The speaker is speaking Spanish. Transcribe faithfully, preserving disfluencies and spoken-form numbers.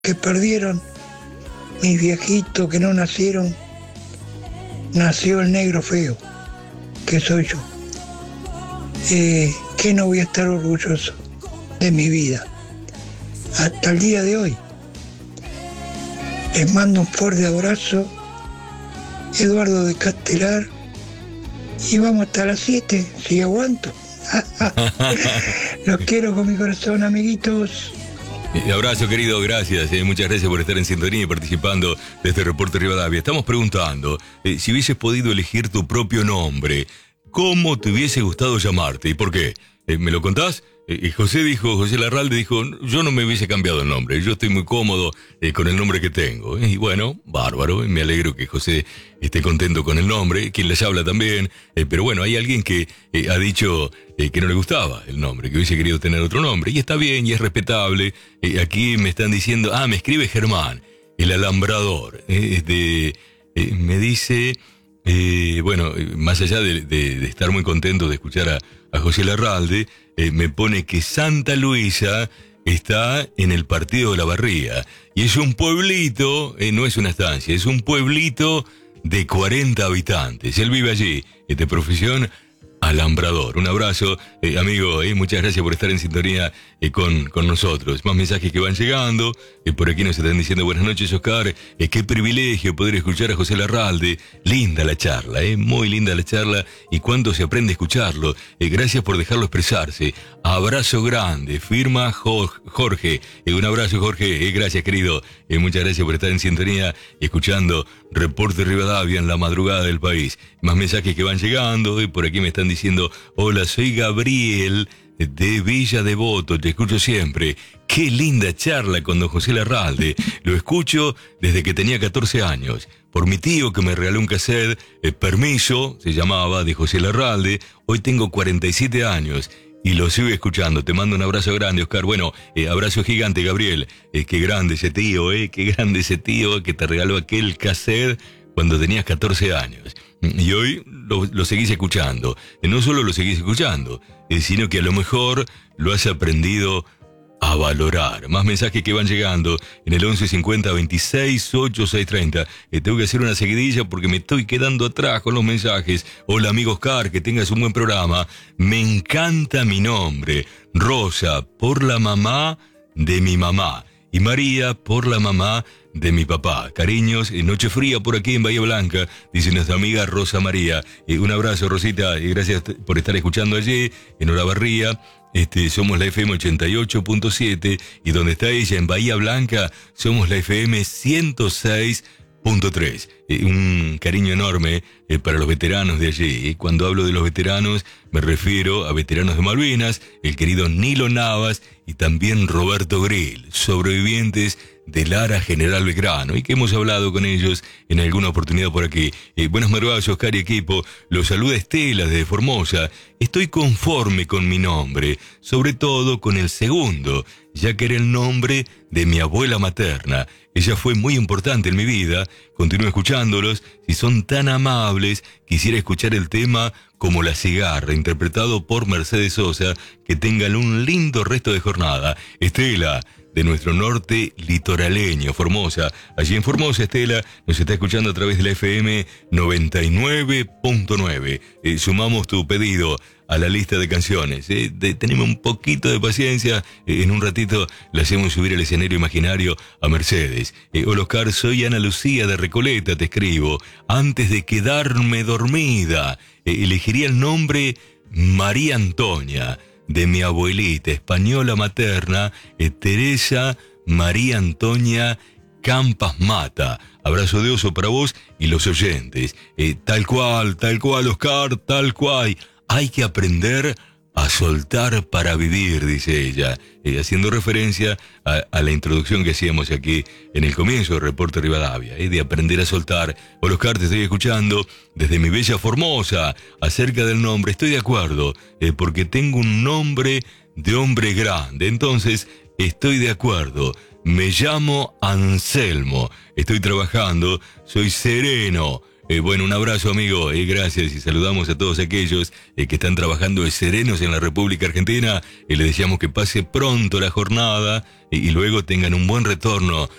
que perdieron, mis viejitos que no nacieron, nació el negro feo, que soy yo. Eh, que no voy a estar orgulloso de mi vida hasta el día de hoy. Les mando un fuerte abrazo, Eduardo de Castelar, y vamos hasta las siete, si aguanto. Los quiero con mi corazón, amiguitos. Abrazo, querido, gracias. Eh, muchas gracias por estar en sintonía y participando de este reporte Rivadavia. Estamos preguntando, eh, si hubieses podido elegir tu propio nombre, ¿cómo te hubiese gustado llamarte y por qué? Eh, ¿Me lo contás? Eh, José dijo, José Larralde dijo, yo no me hubiese cambiado el nombre, yo estoy muy cómodo eh, con el nombre que tengo. Y bueno, bárbaro, me alegro que José esté contento con el nombre, quien les habla también, eh, pero bueno, hay alguien que eh, ha dicho eh, que no le gustaba el nombre, que hubiese querido tener otro nombre, y está bien, y es respetable. Eh, aquí me están diciendo, ah, me escribe Germán, el alambrador, eh, de, eh, me dice... Eh, bueno, más allá de, de, de estar muy contento de escuchar a, a José Larralde, eh, me pone que Santa Luisa está en el partido de La Barría. Y es un pueblito, eh, no es una estancia, es un pueblito de cuarenta habitantes. Él vive allí, es de profesión alambrador. Un abrazo, eh, amigo, eh, muchas gracias por estar en sintonía eh, con, con nosotros. Más mensajes que van llegando, eh, por aquí nos están diciendo buenas noches, Oscar, eh, qué privilegio poder escuchar a José Larralde, linda la charla, eh, muy linda la charla, y cuánto se aprende a escucarlo, eh, gracias por dejarlo expresarse, abrazo grande, firma Jorge, eh, un abrazo Jorge, eh, gracias querido, eh, muchas gracias por estar en sintonía y escuchando Reporte Rivadavia en la madrugada del país. Más mensajes que van llegando, eh, por aquí me están diciendo, hola, soy Gabriel de Villa Devoto, te escucho siempre. Qué linda charla con don José Larralde. Lo escucho desde que tenía catorce años. Por mi tío que me regaló un cassette, eh, Permiso, se llamaba, de José Larralde. Hoy tengo cuarenta y siete años y lo sigo escuchando. Te mando un abrazo grande, Oscar. Bueno, eh, abrazo gigante, Gabriel. Eh, qué grande ese tío, eh, qué grande ese tío que te regaló aquel cassette cuando tenías catorce años. Y hoy lo, lo seguís escuchando. No solo lo seguís escuchando, eh, sino que a lo mejor lo has aprendido a valorar. Más mensajes que van llegando en el once cincuenta veintiséis ochenta y seis treinta. Eh, tengo que hacer una seguidilla porque me estoy quedando atrás con los mensajes. Hola, amigo Oscar, que tengas un buen programa. Me encanta mi nombre. Rosa, por la mamá de mi mamá. Y María, por la mamá de mi papá. Cariños, en Noche Fría por aquí en Bahía Blanca, dice nuestra amiga Rosa María. Eh, un abrazo, Rosita, y gracias por estar escuchando allí, en Olavarría. Este, somos la F M ochenta y ocho punto siete, y donde está ella, en Bahía Blanca, somos la F M ciento seis punto tres. Eh, un cariño enorme eh, para los veteranos de allí. Eh. Cuando hablo de los veteranos, me refiero a veteranos de Malvinas, el querido Nilo Navas y también Roberto Grill, sobrevivientes de Lara General Belgrano, y que hemos hablado con ellos en alguna oportunidad por aquí. Eh, buenas madrugadas, Oscar y equipo. Los saluda Estela desde Formosa. Estoy conforme con mi nombre, sobre todo con el segundo, ya que era el nombre de mi abuela materna. Ella fue muy importante en mi vida. Continúo escuchándolos. Si son tan amables, quisiera escuchar el tema Como la cigarra, interpretado por Mercedes Sosa. Que tengan un lindo resto de jornada. Estela, de nuestro norte litoraleño, Formosa. Allí en Formosa, Estela nos está escuchando a través de la F M noventa y nueve punto nueve. Eh, sumamos tu pedido a la lista de canciones. Eh, de, tenemos un poquito de paciencia. Eh, en un ratito le hacemos subir al escenario imaginario a Mercedes. Eh, hola, Oscar, soy Ana Lucía de Recoleta, te escribo. Antes de quedarme dormida, eh, elegiría el nombre María Antonia, de mi abuelita española materna, eh, Teresa María Antonia Campas Mata. Abrazo de oso para vos y los oyentes. Eh, tal cual, tal cual, Oscar, tal cual. Hay que aprender a soltar para vivir, dice ella, eh, haciendo referencia a, a la introducción que hacíamos aquí en el comienzo del Reporte Rivadavia, eh, de aprender a soltar. Hola, Oscar, te estoy escuchando desde mi bella Formosa. Acerca del nombre, estoy de acuerdo, eh, porque tengo un nombre de hombre grande, entonces estoy de acuerdo. Me llamo Anselmo, estoy trabajando, soy sereno Eh, bueno, un abrazo, amigo, eh, gracias, y saludamos a todos aquellos eh, que están trabajando de serenos en la República Argentina. Eh, les deseamos que pase pronto la jornada eh, y luego tengan un buen retorno